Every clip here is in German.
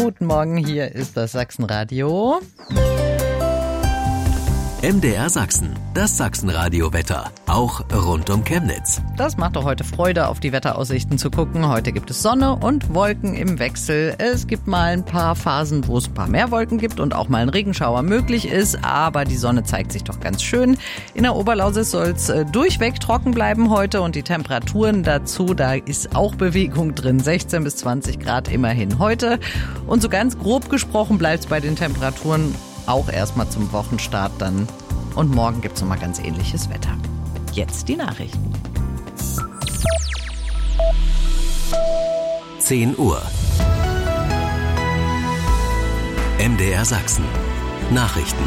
Guten Morgen, hier ist das Sachsenradio. MDR Sachsen, das Sachsenradio-Wetter, auch rund um Chemnitz. Das macht doch heute Freude, auf die Wetteraussichten zu gucken. Heute gibt es Sonne und Wolken im Wechsel. Es gibt mal ein paar Phasen, wo es ein paar mehr Wolken gibt und auch mal ein Regenschauer möglich ist. Aber die Sonne zeigt sich doch ganz schön. In der Oberlausitz soll es durchweg trocken bleiben heute und die Temperaturen dazu, da ist auch Bewegung drin. 16 bis 20 Grad immerhin heute. Und so ganz grob gesprochen bleibt es bei den Temperaturen auch erstmal zum Wochenstart dann. Und morgen gibt es nochmal ganz ähnliches Wetter. Jetzt die Nachrichten. 10 Uhr. MDR Sachsen. Nachrichten.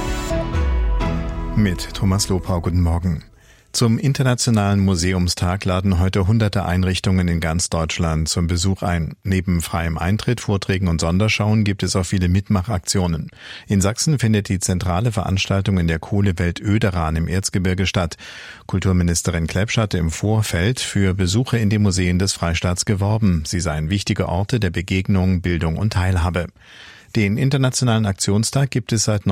Mit Thomas Lopau, guten Morgen. Zum Internationalen Museumstag laden heute hunderte Einrichtungen in ganz Deutschland zum Besuch ein. Neben freiem Eintritt, Vorträgen und Sonderschauen gibt es auch viele Mitmachaktionen. In Sachsen findet die zentrale Veranstaltung in der Kohlewelt Oederan im Erzgebirge statt. Kulturministerin Klepsch hatte im Vorfeld für Besuche in den Museen des Freistaats geworben. Sie seien wichtige Orte der Begegnung, Bildung und Teilhabe. Den Internationalen Aktionstag gibt es seit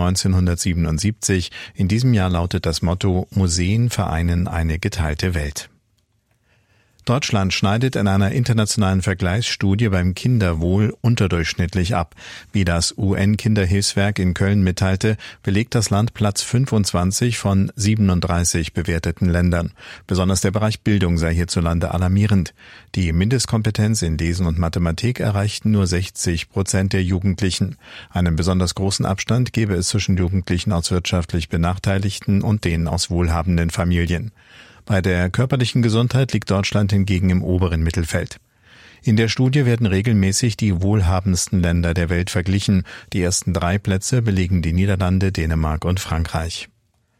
1977. In diesem Jahr lautet das Motto: Museen vereinen eine geteilte Welt. Deutschland schneidet in einer internationalen Vergleichsstudie beim Kinderwohl unterdurchschnittlich ab. Wie das UN-Kinderhilfswerk in Köln mitteilte, belegt das Land Platz 25 von 37 bewerteten Ländern. Besonders der Bereich Bildung sei hierzulande alarmierend. Die Mindestkompetenz in Lesen und Mathematik erreichten nur 60% der Jugendlichen. Einen besonders großen Abstand gebe es zwischen Jugendlichen aus wirtschaftlich Benachteiligten und denen aus wohlhabenden Familien. Bei der körperlichen Gesundheit liegt Deutschland hingegen im oberen Mittelfeld. In der Studie werden regelmäßig die wohlhabendsten Länder der Welt verglichen. Die ersten 3 Plätze belegen die Niederlande, Dänemark und Frankreich.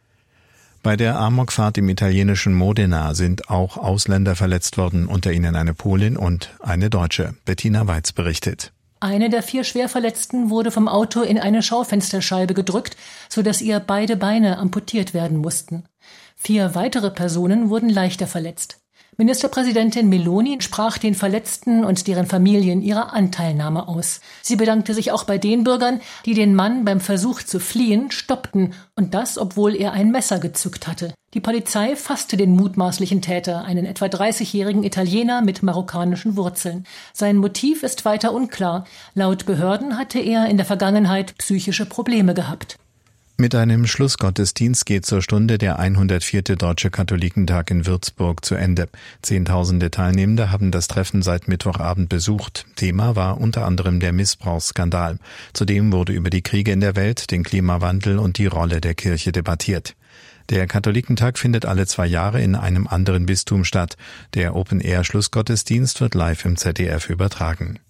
Bei der Amokfahrt im italienischen Modena sind auch Ausländer verletzt worden, unter ihnen eine Polin und eine Deutsche. Bettina Weiz berichtet. Eine der 4 Schwerverletzten wurde vom Auto in eine Schaufensterscheibe gedrückt, sodass ihr beide Beine amputiert werden mussten. 4 weitere Personen wurden leichter verletzt. Ministerpräsidentin Meloni sprach den Verletzten und deren Familien ihre Anteilnahme aus. Sie bedankte sich auch bei den Bürgern, die den Mann beim Versuch zu fliehen stoppten, und das, obwohl er ein Messer gezückt hatte. Die Polizei fasste den mutmaßlichen Täter, einen etwa 30-jährigen Italiener mit marokkanischen Wurzeln. Sein Motiv ist weiter unklar. Laut Behörden hatte er in der Vergangenheit psychische Probleme gehabt. Mit einem Schlussgottesdienst geht zur Stunde der 104. Deutsche Katholikentag in Würzburg zu Ende. Zehntausende Teilnehmende haben das Treffen seit Mittwochabend besucht. Thema war unter anderem der Missbrauchsskandal. Zudem wurde über die Kriege in der Welt, den Klimawandel und die Rolle der Kirche debattiert. Der Katholikentag findet alle 2 Jahre in einem anderen Bistum statt. Der Open-Air-Schlussgottesdienst wird live im ZDF übertragen.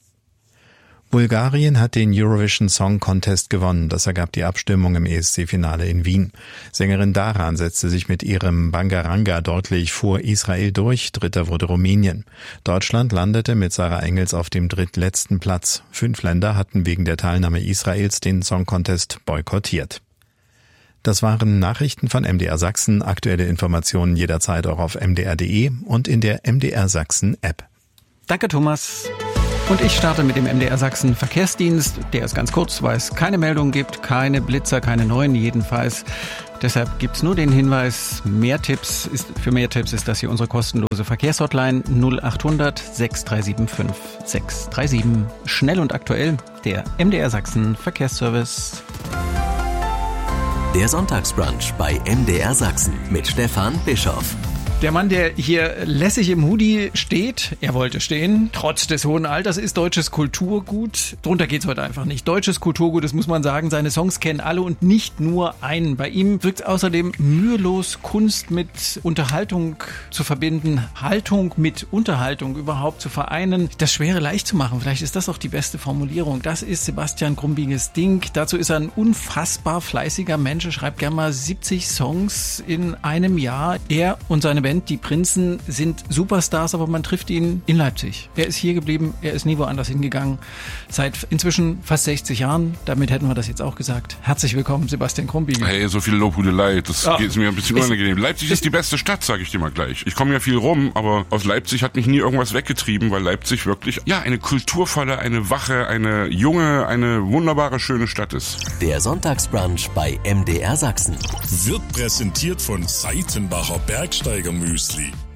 Bulgarien hat den Eurovision Song Contest gewonnen. Das ergab die Abstimmung im ESC-Finale in Wien. Sängerin Daran setzte sich mit ihrem Bangaranga deutlich vor Israel durch. Dritter wurde Rumänien. Deutschland landete mit Sarah Engels auf dem drittletzten Platz. 5 Länder hatten wegen der Teilnahme Israels den Song Contest boykottiert. Das waren Nachrichten von MDR Sachsen. Aktuelle Informationen jederzeit auch auf mdr.de und in der MDR Sachsen App. Danke, Thomas. Und ich starte mit dem MDR Sachsen Verkehrsdienst. Der ist ganz kurz, weil es keine Meldungen gibt, keine Blitzer, keine neuen jedenfalls. Deshalb gibt's nur den Hinweis, für mehr Tipps ist das hier unsere kostenlose Verkehrshotline 0800 6375 637. Schnell und aktuell, der MDR Sachsen Verkehrsservice. Der Sonntagsbrunch bei MDR Sachsen mit Stefan Bischoff. Der Mann, der hier lässig im Hoodie steht, er wollte stehen, trotz des hohen Alters, ist deutsches Kulturgut. Drunter geht's heute einfach nicht. Deutsches Kulturgut, das muss man sagen, seine Songs kennen alle und nicht nur einen. Bei ihm wirkt außerdem mühelos, Kunst mit Unterhaltung zu verbinden, Haltung mit Unterhaltung überhaupt zu vereinen, das Schwere leicht zu machen. Vielleicht ist das auch die beste Formulierung. Das ist Sebastian Grumbiges Ding. Dazu ist er ein unfassbar fleißiger Mensch. Er schreibt gerne mal 70 Songs in einem Jahr. Er und seine konsequent. Die Prinzen sind Superstars, aber man trifft ihn in Leipzig. Er ist hier geblieben, er ist nie woanders hingegangen. Seit inzwischen fast 60 Jahren. Damit hätten wir das jetzt auch gesagt. Herzlich willkommen, Sebastian Krumbiegel. Hey, so viel Lobhudelei, das geht mir ein bisschen unangenehm. Leipzig ist die beste Stadt, sage ich dir mal gleich. Ich komme ja viel rum, aber aus Leipzig hat mich nie irgendwas weggetrieben, weil Leipzig wirklich, eine kulturvolle, eine wache, eine junge, eine wunderbare, schöne Stadt ist. Der Sonntagsbrunch bei MDR Sachsen. Wird präsentiert von Seitenbacher Bergsteiger Müsli.